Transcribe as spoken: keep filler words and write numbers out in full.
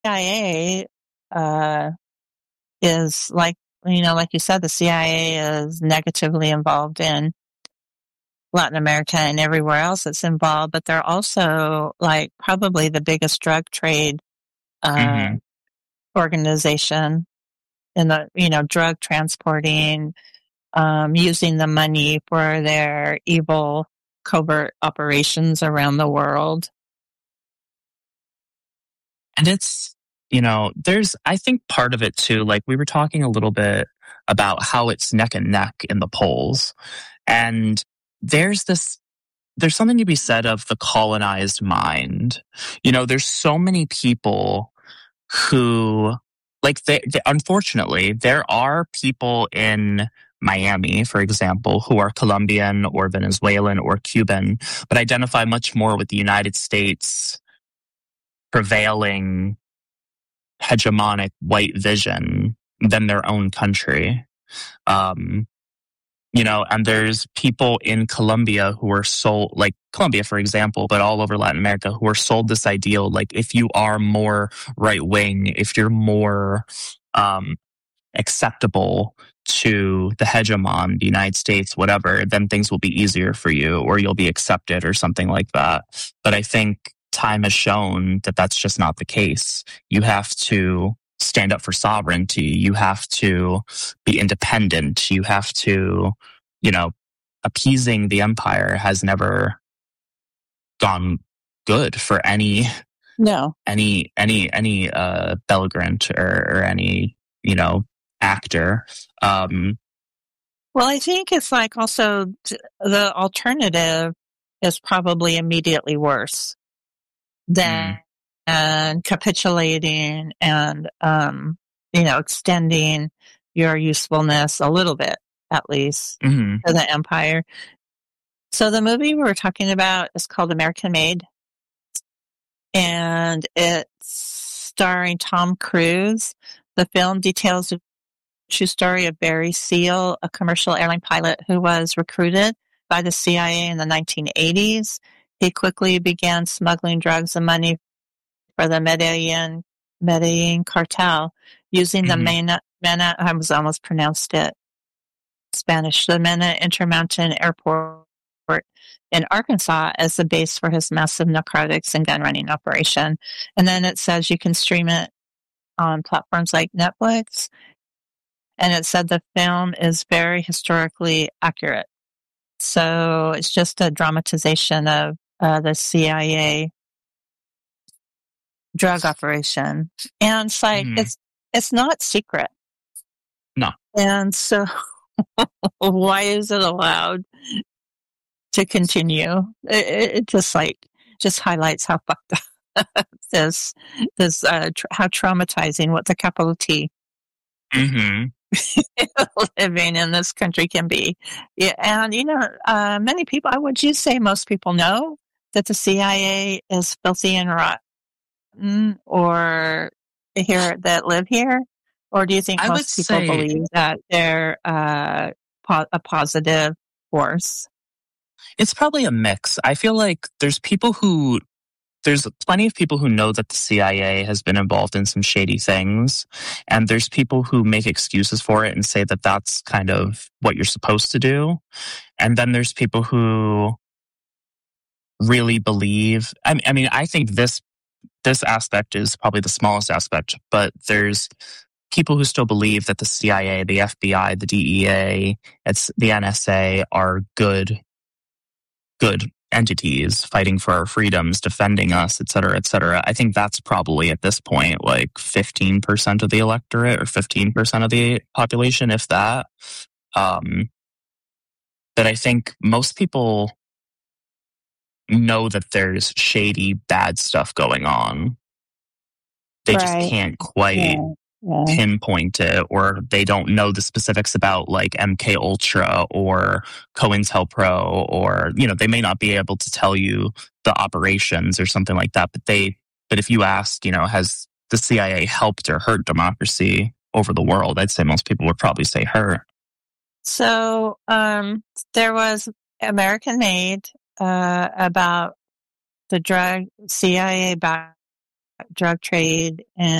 I A uh, is like, you know, like you said, the C I A is negatively involved in Latin America and everywhere else it's involved, but they're also like probably the biggest drug trade uh, Mm-hmm. organization in the, you know, drug transporting, um, using the money for their evil covert operations around the world. And it's, you know, there's, I think part of it too, like we were talking a little bit about how it's neck and neck in the polls. And there's this, there's something to be said of the colonized mind. You know, there's so many people who, like, they, they, unfortunately, there are people in Miami, for example, who are Colombian or Venezuelan or Cuban, but identify much more with the United States prevailing hegemonic white vision than their own country. Um, you know, and there's people in Colombia who are sold, like Colombia, for example, but all over Latin America, who are sold this ideal, like if you are more right wing, if you're more um, acceptable to the hegemon, the United States, whatever, then things will be easier for you, or you'll be accepted, or something like that. But I think time has shown that that's just not the case. You have to stand up for sovereignty. You have to be independent. You have to, you know, appeasing the empire has never gone good for any, No. any, any, any, uh, belligerent or, or any, you know, actor. Um, Well, I think it's like also the alternative is probably immediately worse than mm, and capitulating and, um, you know, extending your usefulness a little bit, at least, mm-hmm, to the empire. So the movie we were talking about is called American Made, and it's starring Tom Cruise. The film details the true story of Barry Seal, a commercial airline pilot who was recruited by the C I A in the nineteen eighties. He quickly began smuggling drugs and money for the Medellin, Medellin cartel using the mm-hmm, Mena, Mena, I was almost pronounced it Spanish, the Mena Intermountain Airport in Arkansas as the base for his massive narcotics and gun running operation. And then it says you can stream it on platforms like Netflix. And it said the film is very historically accurate. So it's just a dramatization of uh, the C I A drug operation. And it's like, mm-hmm. it's, it's not secret. No. And so why is it allowed to continue? It, it just like, just highlights how fucked up this, this, uh, tra- how traumatizing what the capital T Mm-hmm. living in this country can be. Yeah, and you know, uh, many people, I would you say most people know that the C I A is filthy and rotten, or here that live here, or do you think I would most people say believe that they're uh, po- a positive force? it's probably a mix. I feel like there's people who, there's plenty of people who know that the C I A has been involved in some shady things. And there's people who make excuses for it and say that that's kind of what you're supposed to do. And then there's people who really believe, I mean, I mean, I think this, this aspect is probably the smallest aspect, but there's people who still believe that the C I A, the F B I, the D E A, it's the N S A are good, good entities fighting for our freedoms, defending us, et cetera, et cetera. I think that's probably at this point like fifteen percent of the electorate or fifteen percent of the population, if that. Um, but I think most people know that there's shady, bad stuff going on. They just Right. can't quite Yeah. Yeah. pinpoint it, or they don't know the specifics about like M K Ultra or COINTELPRO, or, you know, they may not be able to tell you the operations or something like that. But they, but if you ask, you know, has the C I A helped or hurt democracy over the world? I'd say most people would probably say hurt. So um, there was American Made uh, about the drug C I A backed drug trade and